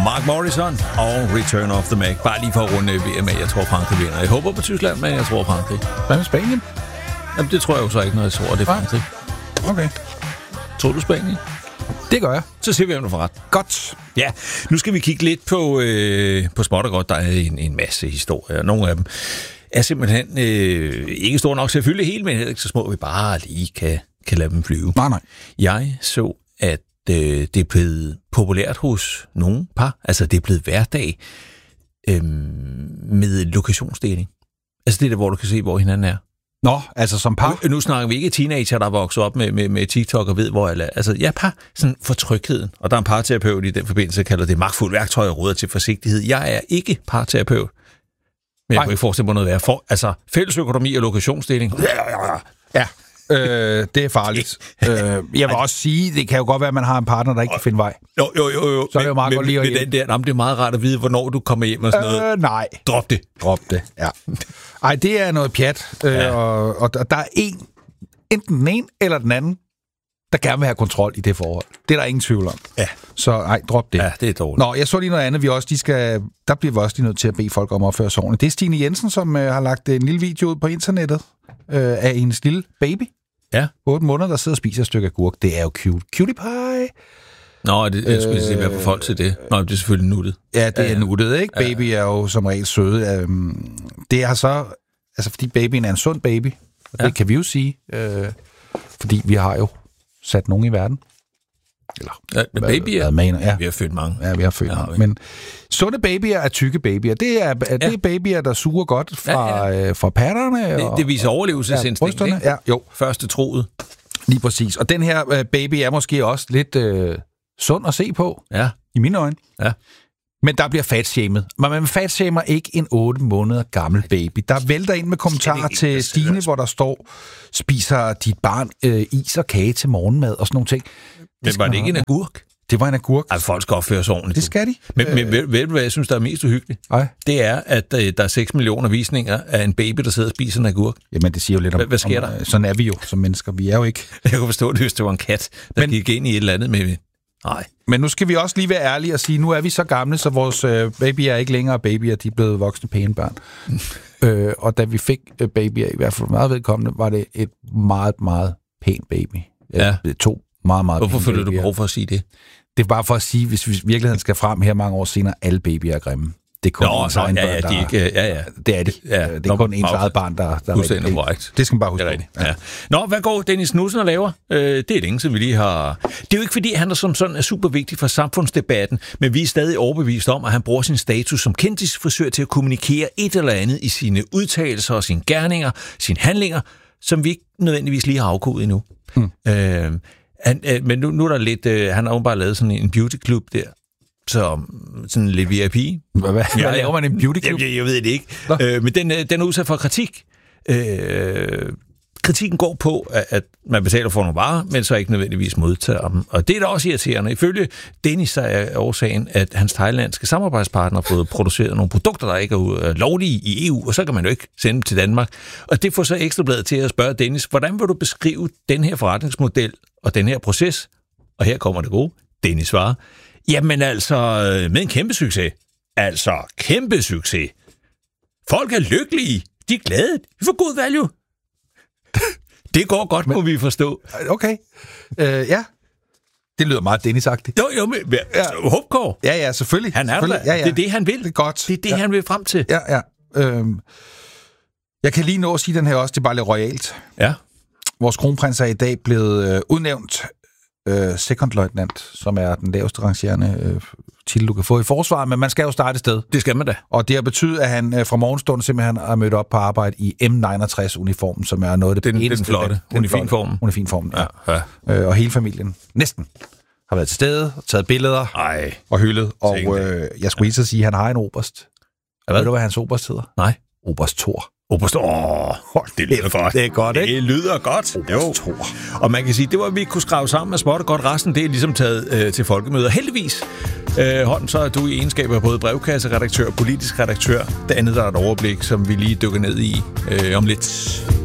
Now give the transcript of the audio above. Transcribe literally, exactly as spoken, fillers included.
Mark Morrison og Return of the Mac. Bare lige for at runde V M af. Jeg tror, Frankrig vinder. Jeg håber på Tyskland, men jeg tror Frankrig. Hvad med Spanien? Jamen, det tror jeg jo så ikke, når jeg tror, det er Frankrig. Okay. Tror du Spanien? Det gør jeg. Så ser vi, om du får ret. Godt. Ja, nu skal vi kigge lidt på, øh, på småt og godt. Der er en, en masse historier. Nogle af dem er simpelthen øh, ikke store nok til at fylde hele, men heller ikke så små, vi bare lige kan, kan lade dem flyve. Nej, nej. Jeg så, at øh, det er blevet populært hos nogle par. Altså, det er blevet hverdag øh, med lokationsdeling. Altså, det er der, hvor du kan se, hvor hinanden er. Nå, altså som par? Nu, nu snakker vi ikke teenager, der er vokset op med, med, med TikTok og ved, hvor jeg er. Altså, ja, par sådan for trygheden. Og der er en parterapeut i den forbindelse, der kalder det magtfuldt værktøj og råder til forsigtighed. Jeg er ikke parterapeut. Men jeg kan ikke forestille mig noget værre. For, altså, fælles økonomi og lokationsdeling. Ja, øh, det er farligt. øh, jeg vil også sige, det kan jo godt være, at man har en partner, der ikke kan finde vej. Jo, jo, jo. jo. Så er det jo meget men, godt lige at men, den der, jamen, det er meget rart at vide, hvornår du kommer hjem og sådan øh, noget. Nej. Drop det. Drop det, ja. Ej, det er noget pjat. Øh, ja. og, og der er en, enten den ene eller den anden, der gerne vil have kontrol i det forhold. Det er der ingen tvivl om. Ja. Så ej, drop det. Ja, det er dårligt. Nå, jeg så lige noget andet. Vi også, de skal, der bliver vi også lige nødt til at bede folk om at opføre sig ordentligt. Det er Stine Jensen, som øh, har lagt en lille video ud på internettet øh, af hendes lille baby. Ja. otte måneder, der sidder og spiser et stykke agurk. Det er jo cute. Cutie pie. Nå, det, jeg skulle øh, sige, hvad for folk til det. Nå, det er selvfølgelig nuttet. Ja, det ja, er nuttet, ikke? Baby ja. er jo som regel søde. Det er så... Altså, fordi babyen er en sund baby. Og det ja. kan vi jo sige. Øh, fordi vi har jo sat nogen i verden. Eller... Ja, men babyer... Hvad, mener, ja. Vi har født mange. Ja, vi har født mange. Men sunde babyer er tykke babyer. Det er, ja. det er babyer, der suger godt fra, ja, ja. Øh, fra patterne. Det, og, det viser overlevelsesinstinkt, ikke? Ja, jo. Første troet. Lige præcis. Og den her øh, baby er måske også lidt øh, sund at se på. Ja. I mine øjne. Ja. Men der bliver fatshamed. Men man fatshamer ikke en otte måneder gammel baby. Der vælter ind med kommentarer til Stine, hvor der står, spiser dit barn øh, is og kage til morgenmad og sådan nogle ting. Men var det ikke en agurk? Det var en agurk. Ej, folk skal opføre sig ordentligt. Det skal de. Men, øh... men ved, ved du, hvad jeg synes, der er mest uhyggeligt? Ej. Det er, at øh, der er seks millioner visninger af en baby, der sidder og spiser en agurk. Jamen, det siger jo lidt om... Hvad, hvad sker om, der? Sådan er vi jo som mennesker. Vi er jo ikke... Jeg kunne forstå det, hvis det var en kat, der men... gik ind i et eller andet med... Nej. Men nu skal vi også lige være ærlige og sige, nu er vi så gamle, så vores øh, babyer er ikke længere babyer, de er blevet voksne pæne børn. øh, og da vi fik øh, babyer, i hvert fald meget vedkommende, var det et meget, meget pænt baby. Ja. Øh, to meget, meget Hvorfor føler du babyer. behov for at sige det? Det er bare for at sige, hvis vi virkeligheden skal frem her mange år senere, alle babyer er grimme. Det er kun Nå, ens nå, egen ja, børn, ja, der... de ikke, ja, ja. Det er det. Ja, det er nå, kun ens okay. eget barn, der... der Fuldstændig korrekt. Det skal man bare huske. Det er rigtigt, ja. Nå, hvad går Dennis Knudsen og laver? Øh, det er længe, som vi lige har... Det er jo ikke, fordi han er som sådan er super vigtig for samfundsdebatten, men vi er stadig overbevist om, at han bruger sin status som kendisfrisør til at kommunikere et eller andet i sine udtalelser og sine gerninger, sine handlinger, som vi ikke nødvendigvis lige har afkodet endnu. Hmm. Øh, han, øh, men nu, nu er der lidt... Øh, han har jo bare lavet sådan en beautyklub der, så sådan lidt V I P. Hvad, hvad ja, laver man en beautyklub? Jeg, jeg ved det ikke. Øh, men den, den er udsat for kritik. Øh, kritikken går på, at, at man betaler for nogle varer, men så ikke nødvendigvis modtager dem. Og det er da også irriterende. Ifølge Dennis er årsagen, at hans thailandske samarbejdspartner har fået produceret nogle produkter, der ikke er lovlige i E U, og så kan man jo ikke sende dem til Danmark. Og det får så Ekstrabladet til at spørge Dennis, hvordan vil du beskrive den her forretningsmodel og den her proces? Og her kommer det gode. Dennis svarer, jamen altså, med en kæmpe succes. Altså, kæmpe succes. Folk er lykkelige. De er glade. De får god value. Det går godt, men, må vi forstå. Okay. Øh, ja. Det lyder meget Dennis-agtigt. Jo, jo, men ja. Hupkår. Ja, ja, selvfølgelig. Han er selvfølgelig. Der. Ja, ja. Det er det, han vil. Det er godt. Det er det, ja. han vil frem til. Ja, ja. Øhm, jeg kan lige nå at sige den her også. Det er bare lidt royalt. Ja. Vores kronprins er i dag blevet øh, udnævnt øh, sekondløjtnant, som er den laveste rangerende øh, titel, du kan få i forsvaret, men man skal jo starte et sted. Det skal man da. Og det har betydet, at han øh, fra morgenstunden simpelthen har mødt op på arbejde i M niogtres-uniformen, som er noget af det den, eneste. Den flotte. Unifinformen. Unifinformen, ja. ja. ja. Øh, og hele familien, næsten, har været til stede, taget billeder Ej. og hyldet. Og øh, jeg skulle lige så sige, at han har en oberst. Hvad? Ved du, hvad hans oberst hedder? Nej. Oberst Thor. Oberst Thor. Oh, det lyder godt. Det er godt, ikke? Det lyder godt. Oberst Thor. Og man kan sige, det var, at vi kunne skrave sammen med småt og godt. Resten, det er ligesom taget øh, til folkemøder. Heldigvis, øh, Holm, så er du i egenskab af både brevkasseredaktør og politisk redaktør. Det andet, der er et overblik, som vi lige dykker ned i øh, om lidt.